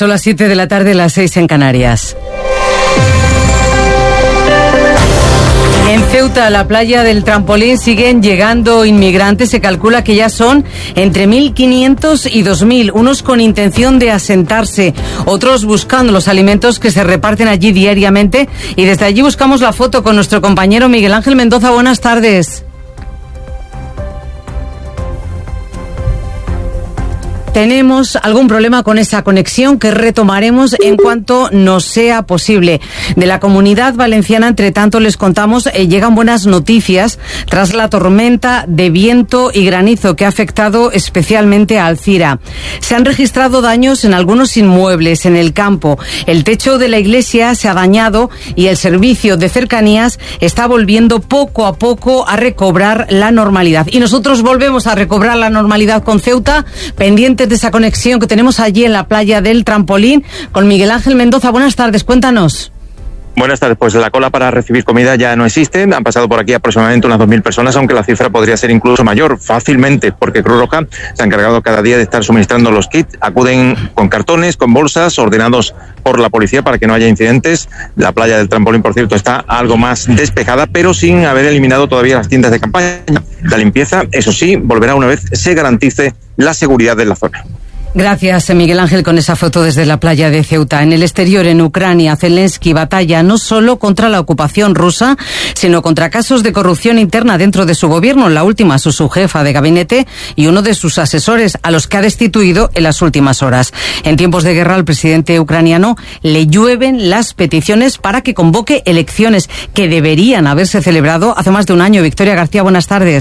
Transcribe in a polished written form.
Son las 7 de la tarde, las 6 en Canarias. En Ceuta, a la playa del Trampolín, siguen llegando inmigrantes. Se calcula que ya son entre 1.500 y 2.000, unos con intención de asentarse, otros buscando los alimentos que se reparten allí diariamente. Y desde allí buscamos la foto con nuestro compañero Miguel Ángel Mendoza. Buenas tardes. Tenemos algún problema con esa conexión que retomaremos en cuanto nos sea posible. De la Comunidad Valenciana, entre tanto, les contamos, llegan buenas noticias tras la tormenta de viento y granizo que ha afectado especialmente a Alcira. Se han registrado daños en algunos inmuebles en el campo. El techo de la iglesia se ha dañado y el servicio de cercanías está volviendo poco a poco a recobrar la normalidad. Y nosotros volvemos a recobrar la normalidad con Ceuta, pendientes de esa conexión que tenemos allí en la playa del Trampolín con Miguel Ángel Mendoza. Buenas tardes, cuéntanos. Buenas tardes, pues la cola para recibir comida ya no existe, han pasado por aquí aproximadamente unas 2.000 personas, aunque la cifra podría ser incluso mayor, fácilmente, porque Cruz Roja se ha encargado cada día de estar suministrando los kits, acuden con cartones, con bolsas, ordenados por la policía para que no haya incidentes. La playa del Trampolín, por cierto, está algo más despejada, pero sin haber eliminado todavía las tiendas de campaña. La limpieza, eso sí, volverá una vez se garantice la seguridad de la zona. Gracias, Miguel Ángel, con esa foto desde la playa de Ceuta. En el exterior, en Ucrania, Zelensky batalla no solo contra la ocupación rusa, sino contra casos de corrupción interna dentro de su gobierno. La última, su jefa de gabinete y uno de sus asesores, a los que ha destituido en las últimas horas. En tiempos de guerra, al presidente ucraniano le llueven las peticiones para que convoque elecciones que deberían haberse celebrado hace más de un año. Victoria García, buenas tardes.